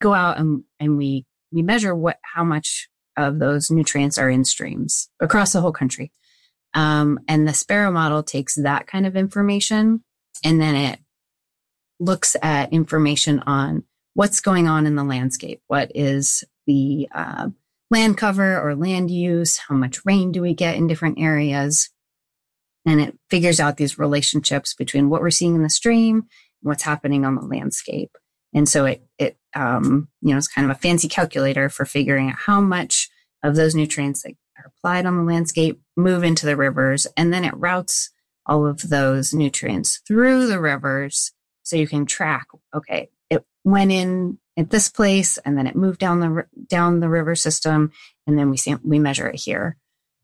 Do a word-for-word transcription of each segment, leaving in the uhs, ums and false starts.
go out and, and we, we measure what, how much of those nutrients are in streams across the whole country. Um, and the Sparrow model takes that kind of information, and then it looks at information on what's going on in the landscape. What is the uh, land cover or land use? How much rain do we get in different areas? And it figures out these relationships between what we're seeing in the stream and what's happening on the landscape. And so it, it um, you know, it's kind of a fancy calculator for figuring out how much of those nutrients that are applied on the landscape move into the rivers. And then it routes all of those nutrients through the rivers so you can track, okay, it went in at this place and then it moved down the down the river system, and then we see, we measure it here.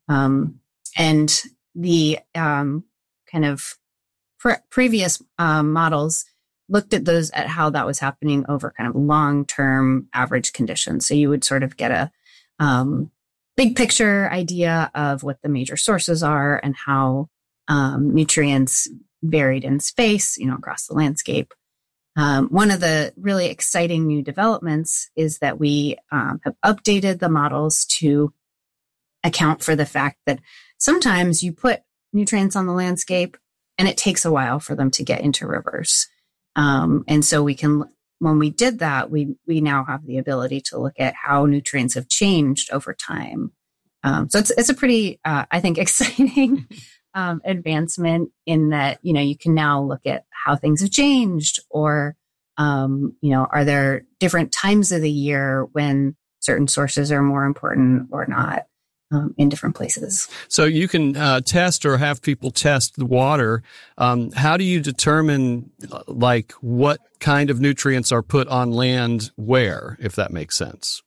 Um, and the um, kind of pre- previous um, models looked at those at how that was happening over kind of long-term average conditions. So you would sort of get a um, big picture idea of what the major sources are and how um, nutrients varied in space, you know, across the landscape. Um, one of the really exciting new developments is that we um, have updated the models to account for the fact that sometimes you put nutrients on the landscape and it takes a while for them to get into rivers. Um, and so we can, when we did that, we we now have the ability to look at how nutrients have changed over time. Um, so it's it's a pretty, uh, I think, exciting um, advancement in that, you know, you can now look at how things have changed, or, um, you know, are there different times of the year when certain sources are more important or not? Um, in different places. So you can uh, test or have people test the water. Um, how do you determine, uh, like, what kind of nutrients are put on land where, if that makes sense?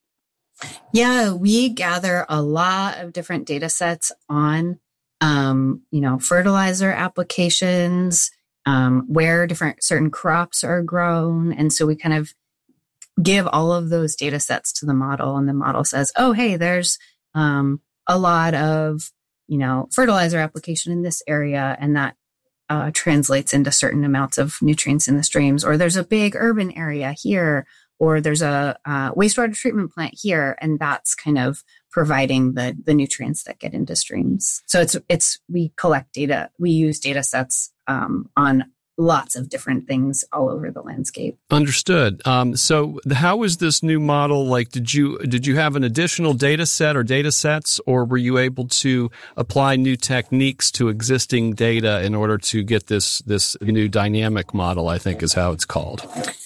Yeah, we gather a lot of different data sets on, um, you know, fertilizer applications, um, where different certain crops are grown. And so we kind of give all of those data sets to the model, and the model says, oh, hey, there's um, a lot of, you know, fertilizer application in this area, and that uh, translates into certain amounts of nutrients in the streams. Or there's a big urban area here, or there's a uh, wastewater treatment plant here, and that's kind of providing the the nutrients that get into streams. So it's it's we collect data, we use data sets um, on lots of different things all over the landscape. Understood. Um, so how is this new model, like, did you did you have an additional data set or data sets, or were you able to apply new techniques to existing data in order to get this this new dynamic model, I think is how it's called?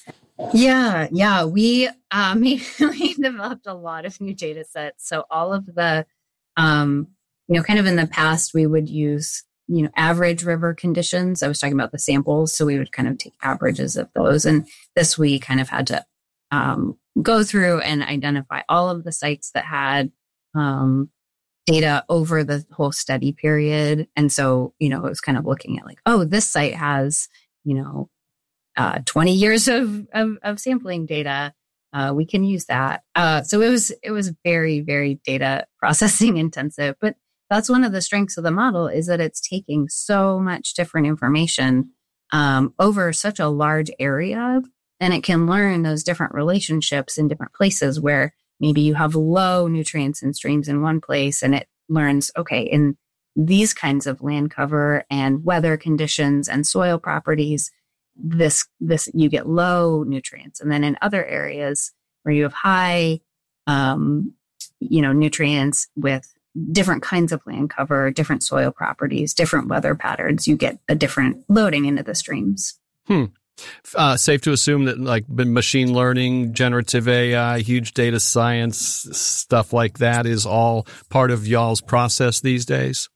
Yeah, yeah. We um, we developed a lot of new data sets. So all of the, um, you know, kind of in the past, we would use you know, average river conditions. I was talking about the samples. So we would kind of take averages of those. And this, we kind of had to um, go through and identify all of the sites that had um, data over the whole study period. And so, you know, it was kind of looking at like, oh, this site has, you know, uh, twenty years of, of, of sampling data. Uh, we can use that. Uh, so it was, it was very, very data processing intensive, but that's one of the strengths of the model, is that it's taking so much different information um, over such a large area, and it can learn those different relationships in different places where maybe you have low nutrients in streams in one place, and it learns, okay, in these kinds of land cover and weather conditions and soil properties, this, this, you get low nutrients. And then in other areas where you have high, um, you know, nutrients with different kinds of land cover, different soil properties, different weather patterns, you get a different loading into the streams. Hmm. Uh, safe to assume that, like, machine learning, generative A I, huge data science, stuff like that is all part of y'all's process these days?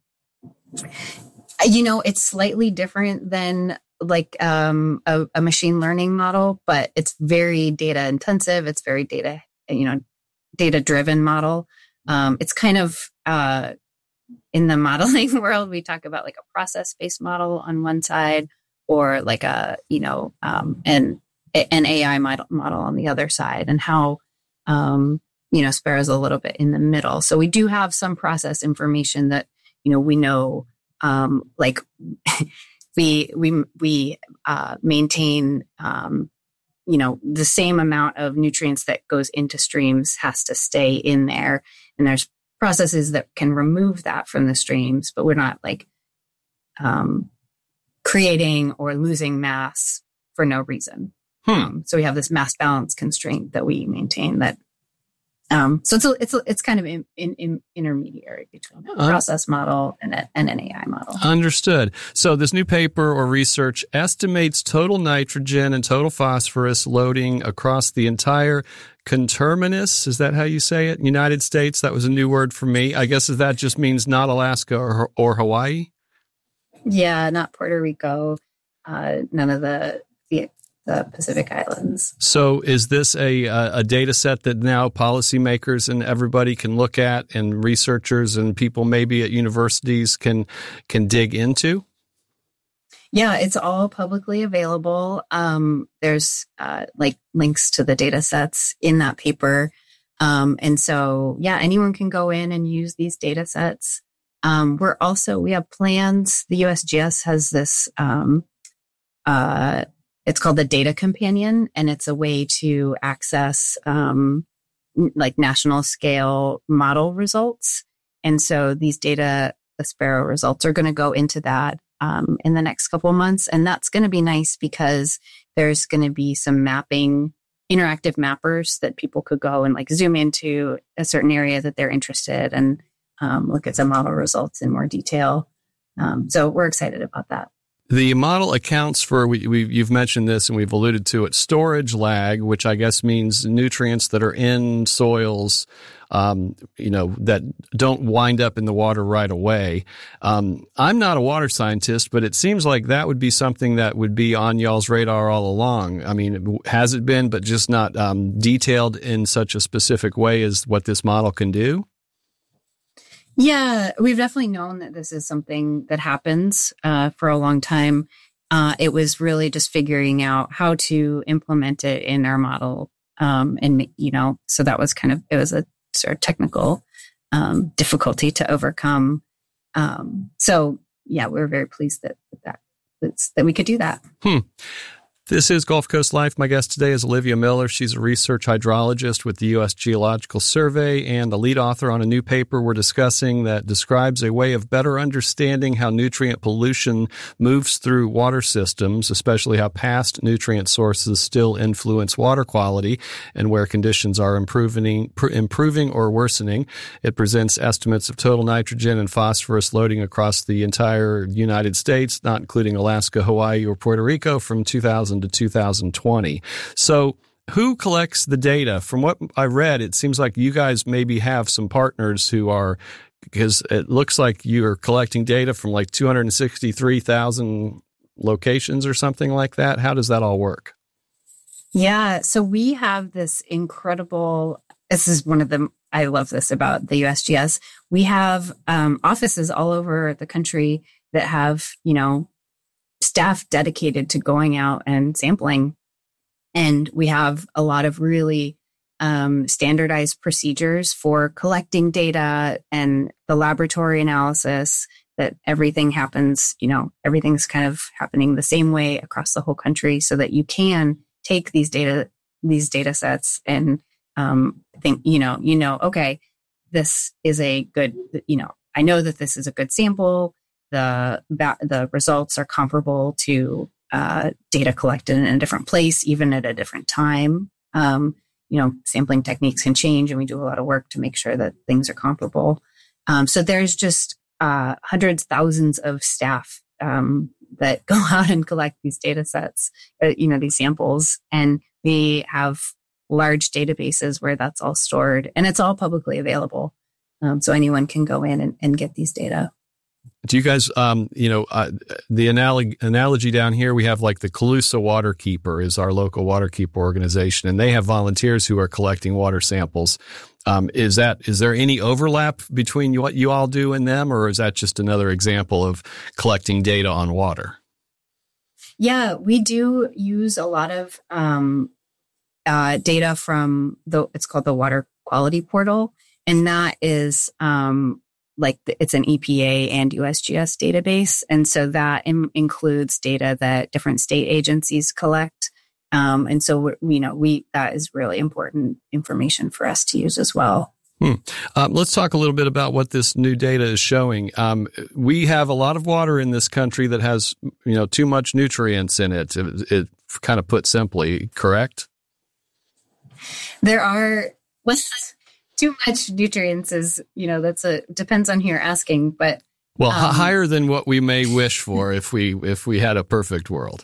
You know, it's slightly different than like um, a, a machine learning model, but it's very data intensive. It's very data, you know, data driven model. Um, it's kind of, uh, in the modeling world, we talk about like a process-based model on one side, or like a, you know, um, an, an A I model, model on the other side, and how, um, you know, Sparrow's a little bit in the middle. So we do have some process information that, you know, we know, um, like we, we, we, uh, maintain, um, you know, the same amount of nutrients that goes into streams has to stay in there. And there's processes that can remove that from the streams, but we're not like um, creating or losing mass for no reason. Hmm. Um, so we have this mass balance constraint that we maintain that. Um, so it's a, it's a, it's kind of in, in, in intermediary between a process model and, a, and an A I model. Understood. So this new paper or research estimates total nitrogen and total phosphorus loading across the entire conterminous. Is that how you say it? United States. That was a new word for me. I guess that just means not Alaska or, or Hawaii. Yeah, not Puerto Rico. Uh, none of the, the the Pacific Islands. So is this a, a data set that now policymakers and everybody can look at, and researchers and people maybe at universities can can dig into? Yeah, it's all publicly available. Um, there's uh, like links to the data sets in that paper. Um, and so, yeah, anyone can go in and use these data sets. Um, we're also, we have plans. The U S G S has this, um, uh, it's called the Data Companion, and it's a way to access um, like national scale model results. And so these data, the Sparrow results, are going to go into that um, in the next couple of months. And that's going to be nice because there's going to be some mapping, interactive mappers that people could go and like zoom into a certain area that they're interested and um, look at some model results in more detail. Um, so we're excited about that. The model accounts for, we, we, you've mentioned this and we've alluded to it, storage lag, which I guess means nutrients that are in soils, um, you know, that don't wind up in the water right away. Um, I'm not a water scientist, but it seems like that would be something that would be on y'all's radar all along. I mean, has it been, but just not um, detailed in such a specific way as what this model can do? Yeah, we've definitely known that this is something that happens uh, for a long time. Uh, it was really just figuring out how to implement it in our model. Um, and, you know, so that was kind of, it was a sort of technical um, difficulty to overcome. Um, so, yeah, we were very pleased that that, that we could do that. Hmm. This is Gulf Coast Life. My guest today is Olivia Miller. She's a research hydrologist with the U S Geological Survey and the lead author on a new paper we're discussing that describes a way of better understanding how nutrient pollution moves through water systems, especially how past nutrient sources still influence water quality and where conditions are improving, improving or worsening. It presents estimates of total nitrogen and phosphorus loading across the entire United States, not including Alaska, Hawaii, or Puerto Rico, from two thousand to two thousand twenty. So who collects the data? From what I read, it seems like you guys maybe have some partners who are, because it looks like you're collecting data from like two hundred sixty-three thousand locations or something like that. How does that all work? Yeah, so we have this incredible, this is one of the, I love this about the U S G S. We have um, offices all over the country that have, you know, staff dedicated to going out and sampling. And we have a lot of really um, standardized procedures for collecting data and the laboratory analysis, that everything happens, you know, everything's kind of happening the same way across the whole country so that you can take these data, these data sets and um, think, you know, you know, okay, this is a good, you know, I know that this is a good sample. The the results are comparable to uh, data collected in a different place, even at a different time. Um, you know, sampling techniques can change, and we do a lot of work to make sure that things are comparable. Um, so there's just uh, hundreds, thousands of staff um, that go out and collect these data sets, uh, you know, these samples, and we have large databases where that's all stored, and it's all publicly available. Um, so anyone can go in and, and get these data. Do you guys, um, you know, uh, the analog- analogy down here, we have like the Colusa Waterkeeper is our local waterkeeper organization, and they have volunteers who are collecting water samples. Um, is that, is there any overlap between what you all do and them, or is that just another example of collecting data on water? Yeah, we do use a lot of um, uh, data from the, it's called the Water Quality Portal, and that is um like it's an E P A and U S G S database. And so that in, includes data that different state agencies collect. Um, and so, we, you know, we that is really important information for us to use as well. Hmm. Um, let's talk a little bit about what this new data is showing. Um, we have a lot of water in this country that has, you know, too much nutrients in it. It, it kind of put simply, correct? There are what's too much nutrients is, you know, that's a depends on who you're asking, but well, um, higher than what we may wish for if we if we had a perfect world.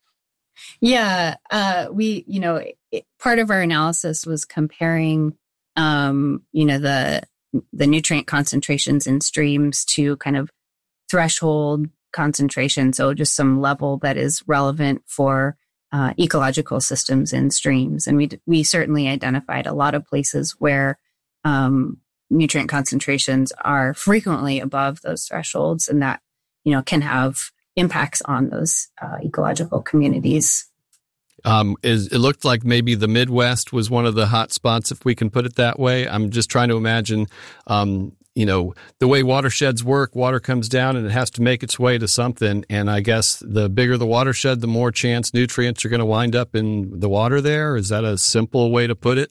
Yeah, uh, we, you know, it, part of our analysis was comparing. Um, you know, the the nutrient concentrations in streams to kind of threshold concentration. So just some level that is relevant for uh, ecological systems in streams. And we we certainly identified a lot of places where um, nutrient concentrations are frequently above those thresholds, and that, you know, can have impacts on those uh, ecological communities. Um, is, it looked like maybe the Midwest was one of the hot spots, if we can put it that way. I'm just trying to imagine, um, you know, the way watersheds work, water comes down and it has to make its way to something. And I guess the bigger the watershed, the more chance nutrients are going to wind up in the water there. Is that a simple way to put it?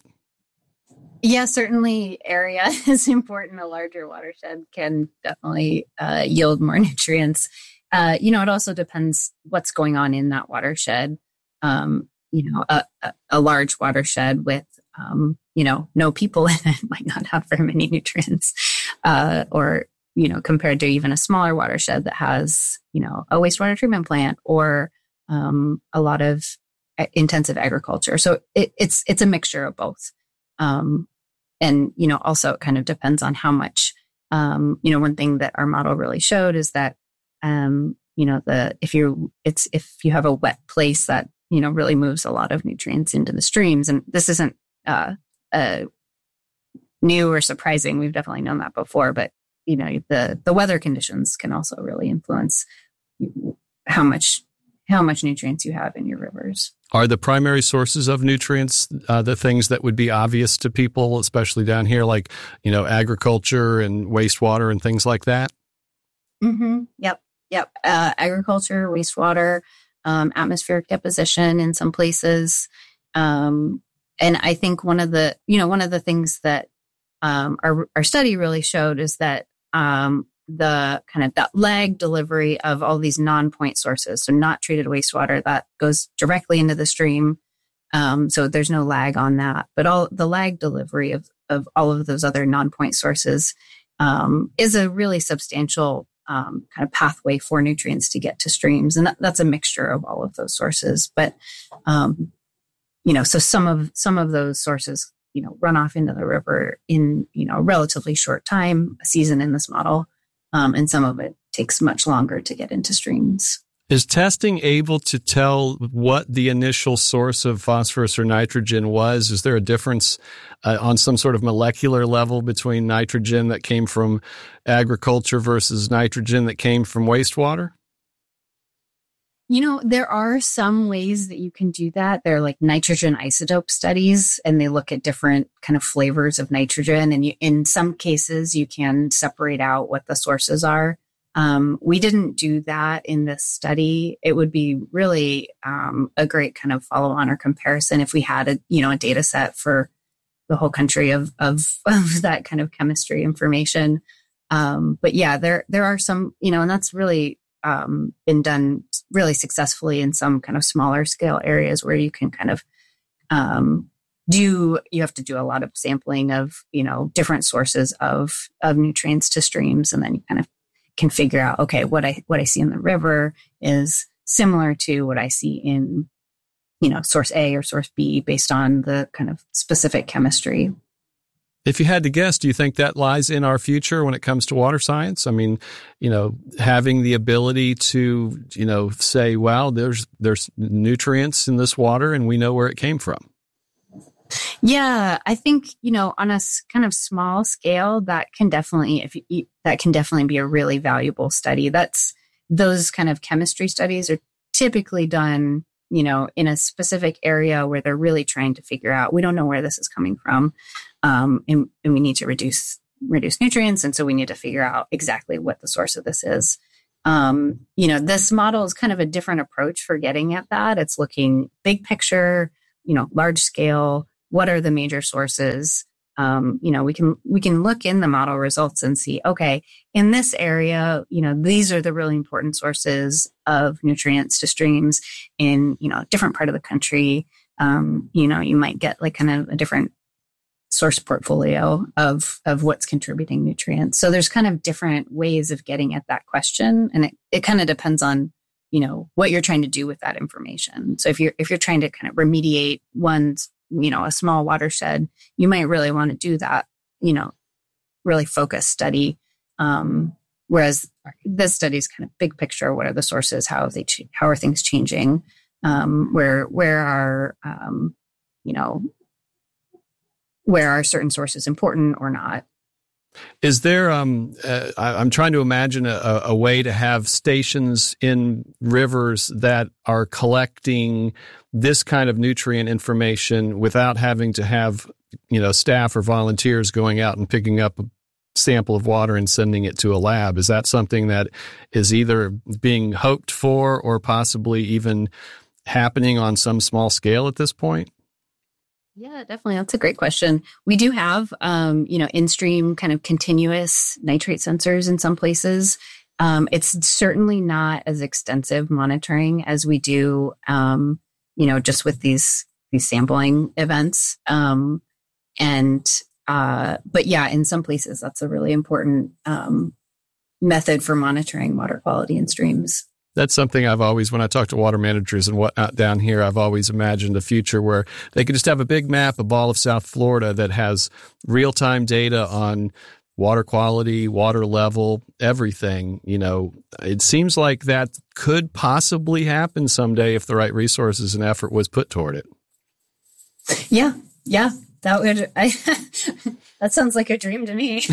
Yeah, certainly area is important. A larger watershed can definitely uh, yield more nutrients. Uh, you know, it also depends what's going on in that watershed. Um, you know, a, a, a large watershed with, um, you know, no people in it might not have very many nutrients, uh, or, you know, compared to even a smaller watershed that has, you know, a wastewater treatment plant or, um, a lot of intensive agriculture. So it, it's, it's a mixture of both. Um, and, you know, also it kind of depends on how much, um, you know, one thing that our model really showed is that, um, you know, the, if you, it's, if you have a wet place that, you know, really moves a lot of nutrients into the streams. And this isn't uh, uh, new or surprising. We've definitely known that before. But, you know, the the weather conditions can also really influence how much how much nutrients you have in your rivers. Are the primary sources of nutrients uh, the things that would be obvious to people, especially down here, like, you know, agriculture and wastewater and things like that? Mm-hmm. Yep. Yep. Uh, agriculture, wastewater, Um, atmospheric deposition in some places. Um, and I think one of the, you know, one of the things that um, our, our study really showed is that um, the kind of that lag delivery of all these non-point sources, so not treated wastewater that goes directly into the stream. Um, so there's no lag on that, but all the lag delivery of, of all of those other non-point sources um, is a really substantial Um, kind of pathway for nutrients to get to streams. And that, that's a mixture of all of those sources. But, um, you know, so some of, some of those sources, you know, run off into the river in, you know, a relatively short time, a season in this model. Um, and some of it takes much longer to get into streams. Is testing able to tell what the initial source of phosphorus or nitrogen was? Is there a difference uh, on some sort of molecular level between nitrogen that came from agriculture versus nitrogen that came from wastewater? You know, there are some ways that you can do that. They're like nitrogen isotope studies, and they look at different kind of flavors of nitrogen. And you, in some cases, you can separate out what the sources are. Um, we didn't do that in this study. It would be really um, a great kind of follow-on or comparison if we had a, you know, a data set for the whole country of, of, of that kind of chemistry information. Um, but yeah, there, there are some, you know, and that's really um, been done really successfully in some kind of smaller scale areas where you can kind of um, do, you have to do a lot of sampling of, you know, different sources of, of nutrients to streams. And then you kind of can figure out, okay, what I what I see in the river is similar to what I see in, you know, source A or source B based on the kind of specific chemistry. If you had to guess, do you think that lies in our future when it comes to water science? I mean, you know, having the ability to, you know, say, wow, there's there's nutrients in this water and we know where it came from. Yeah, I think, you know, on a kind of small scale, that can definitely, if you, that can definitely be a really valuable study. That's, those kind of chemistry studies are typically done, you know, in a specific area where they're really trying to figure out, we don't know where this is coming from, um, and, and we need to reduce reduce nutrients, and so we need to figure out exactly what the source of this is. Um, you know, this model is kind of a different approach for getting at that. It's looking big picture, you know, large scale. What are the major sources? Um, you know, we can we can look in the model results and see, okay, in this area, you know, these are the really important sources of nutrients to streams in, you know, a different part of the country. Um, you know, you might get like kind of a different source portfolio of of what's contributing nutrients. So there's kind of different ways of getting at that question, and it, it kind of depends on, you know, what you're trying to do with that information. So if you're if you're trying to kind of remediate one's, you know, a small watershed, you might really want to do that, you know, really focused study. Um, whereas this study is kind of big picture. What are the sources? How are they? Ch- how are things changing? Um, where where are um, you know. Where are certain sources important or not? Is there, um, uh, I, I'm trying to imagine a, a way to have stations in rivers that are collecting this kind of nutrient information without having to have, you know, staff or volunteers going out and picking up a sample of water and sending it to a lab. Is that something that is either being hoped for or possibly even happening on some small scale at this point? Yeah, definitely. That's a great question. We do have, um, you know, in-stream kind of continuous nitrate sensors in some places. Um, it's certainly not as extensive monitoring as we do, um, you know, just with these these sampling events. Um, and uh, but yeah, in some places, that's a really important um, method for monitoring water quality in streams. That's something I've always, when I talk to water managers and whatnot down here, I've always imagined a future where they could just have a big map, a ball of South Florida that has real-time data on water quality, water level, everything. You know, it seems like that could possibly happen someday if the right resources and effort was put toward it. Yeah, yeah. That would, I, that sounds like a dream to me.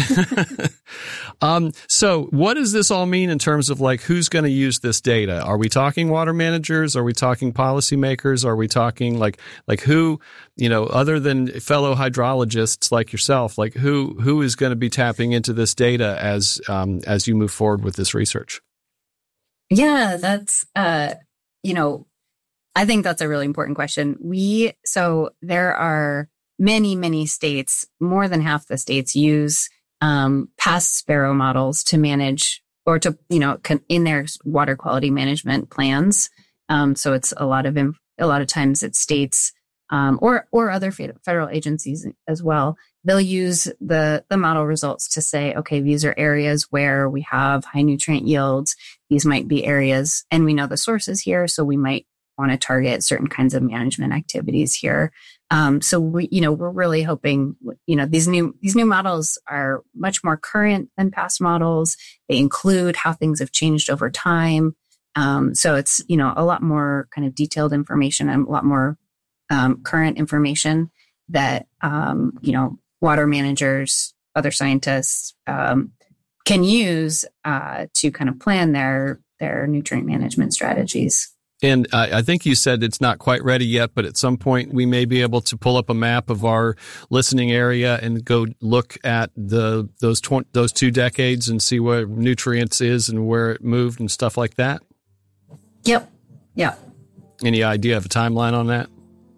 um, so what does this all mean in terms of like, who's going to use this data? Are we talking water managers? Are we talking policymakers? Are we talking like, like who, you know, other than fellow hydrologists like yourself, like who, who is going to be tapping into this data as, um, as you move forward with this research? Yeah, that's, uh, you know, I think that's a really important question. We, so there are many, many states, more than half the states use um, past Sparrow models to manage or to, you know, con- in their water quality management plans. Um, so it's a lot of, inf- a lot of times it's states um, or, or other federal agencies as well. They'll use the, the model results to say, okay, these are areas where we have high nutrient yields. These might be areas, and we know the sources here, so we might want to target certain kinds of management activities here. Um, so we, you know, we're really hoping, you know, these new these new models are much more current than past models. They include how things have changed over time. Um, so it's, you know, a lot more kind of detailed information and a lot more um, current information that, um, you know, water managers, other scientists um, can use uh, to kind of plan their their nutrient management strategies. And uh, I think you said it's not quite ready yet, but at some point we may be able to pull up a map of our listening area and go look at the those tw- those two decades and see where nutrients is and where it moved and stuff like that. Yep. Yeah. Any idea of a timeline on that?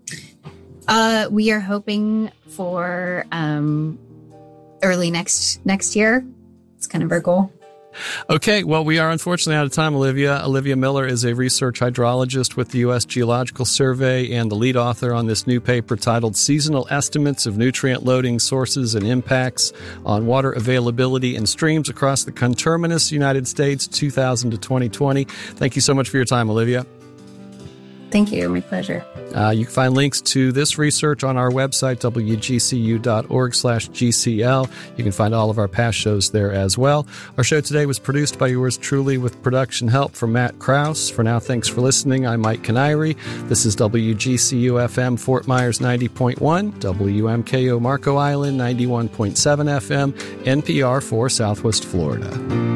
Uh, we are hoping for um, early next next year. It's kind of our goal. Okay, well, we are unfortunately out of time, Olivia. Olivia Miller is a research hydrologist with the U S Geological Survey and the lead author on this new paper titled Seasonal Estimates of Nutrient Loading Sources and Impacts on Water Availability in Streams Across the Conterminous United States, two thousand to twenty twenty. Thank you so much for your time, Olivia. Thank you. My pleasure. Uh, you can find links to this research on our website, w g c u dot org slash g c l. You can find all of our past shows there as well. Our show today was produced by yours truly with production help from Matt Krause. For now, thanks for listening. I'm Mike Canary. This is W G C U F M Fort Myers ninety point one, W M K O Marco Island ninety-one point seven F M, N P R for Southwest Florida.